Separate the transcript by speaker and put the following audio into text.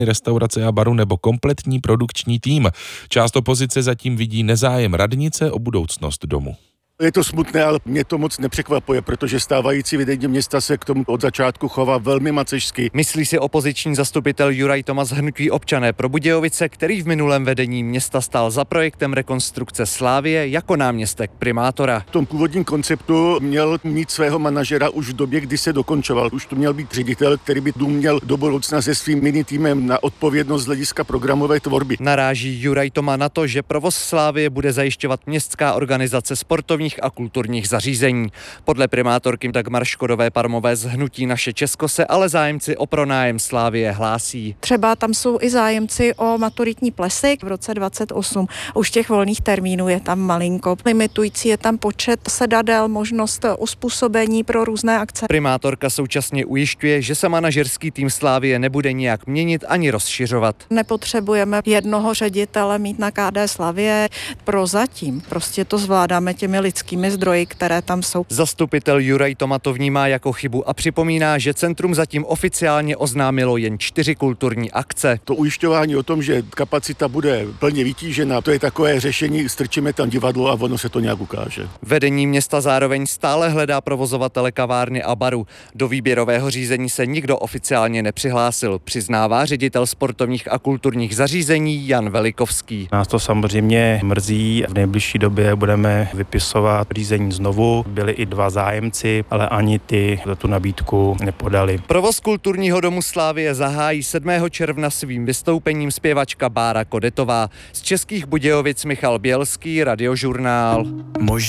Speaker 1: restaurace a baru nebo kompletní produkční tým. Část opozice zatím vidí nezájem radnice o budoucnost domu.
Speaker 2: Je to smutné, ale mě to moc nepřekvapuje, protože stávající vedení města se k tomu od začátku chová velmi macešsky.
Speaker 3: Myslí si opoziční zastupitel Juraj Toma z hnutí Občané pro Budějovice, který v minulém vedení města stál za projektem rekonstrukce Slavie jako náměstek primátora.
Speaker 2: V tom původním konceptu měl mít svého manažera už v době, kdy se dokončoval. Už to měl být ředitel, který by dům měl do budoucna se svým minitýmem na odpovědnost z hlediska programové tvorby.
Speaker 3: Naráží Juraj Toma na to, že provoz Slavie bude zajišťovat městská organizace sportovních a kulturních zařízení. Podle primátorky Dagmar Škodové-Parmové z hnutí Naše Česko se ale zájemci o pronájem Slavie hlásí.
Speaker 4: Třeba tam jsou i zájemci o maturitní plesy v roce 28. Už těch volných termínů je tam malinko. Limitující je tam počet sedadel, možnost uspůsobení pro různé akce.
Speaker 3: Primátorka současně ujišťuje, že se manažerský tým Slavie nebude nijak měnit ani rozšiřovat.
Speaker 4: Nepotřebujeme jednoho ředitele mít na KD Slavie. Prozatím prostě to zvládáme těmi lidskými zdroji, které tam jsou.
Speaker 3: Zastupitel Juraj Toma to vnímá jako chybu a připomíná, že centrum zatím oficiálně oznámilo jen 4 kulturní akce.
Speaker 2: To ujišťování o tom, že kapacita bude plně vytížena, to je takové řešení, strčíme tam divadlo a ono se to nějak ukáže.
Speaker 3: Vedení města zároveň stále hledá provozovatele kavárny a baru. Do výběrového řízení se nikdo oficiálně nepřihlásil, přiznává ředitel sportovních a kulturních zařízení Jan Velikovský.
Speaker 5: Nás to samozřejmě mrzí, v nejbližší době budeme vypisovat řízení znovu. Byli i 2 zájemci, ale ani ty za tu nabídku nepodali.
Speaker 3: Provoz kulturního domu Slavie zahájí 7. června svým vystoupením zpěvačka Bára Kodetová. Z Českých Budějovic Michal Bělský, Radiožurnál.